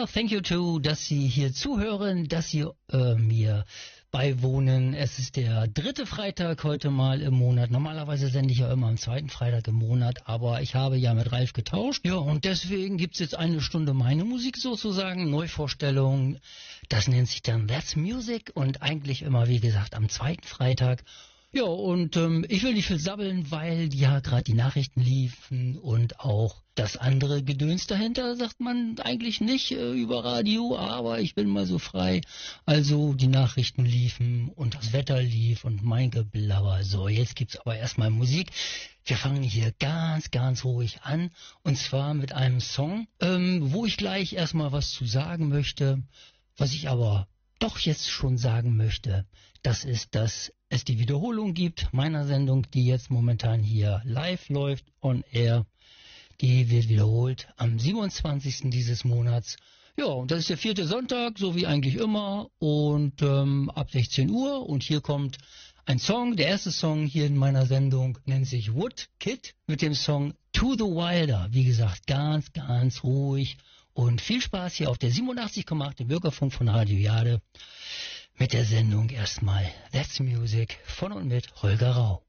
Ja, thank you too, dass Sie hier zuhören, dass Sie mir beiwohnen. Es ist der 3. Freitag heute mal im Monat. Normalerweise sende ich ja immer am 2. Freitag im Monat, aber ich habe ja mit Ralf getauscht. Ja, und deswegen gibt's jetzt eine Stunde meine Musik sozusagen, Neuvorstellung. Das nennt sich dann That's Music und eigentlich immer, wie gesagt, am 2. Freitag. Ja, und ich will nicht viel sabbeln, weil ja gerade die Nachrichten liefen und auch das andere Gedöns dahinter sagt man eigentlich nicht über Radio, aber ich bin mal so frei. Also die Nachrichten liefen und das Wetter lief und mein Geblabber. So, jetzt gibt's aber erstmal Musik. Wir fangen hier ganz, ganz ruhig an und zwar mit einem Song, wo ich gleich erstmal was zu sagen möchte, was ich aber doch jetzt schon sagen möchte. Das ist, dass es die Wiederholung gibt meiner Sendung, die jetzt momentan hier live läuft, on air. Die wird wiederholt am 27. dieses Monats. Ja, und das ist der 4. Sonntag, so wie eigentlich immer, und ab 16 Uhr. Und hier kommt ein Song, der erste Song hier in meiner Sendung, nennt sich Woodkid mit dem Song To the Wilder. Wie gesagt, ganz, ganz ruhig und viel Spaß hier auf der 87,8 im Bürgerfunk von Radio Jade. Mit der Sendung erstmal That's Music von und mit Holger Rau.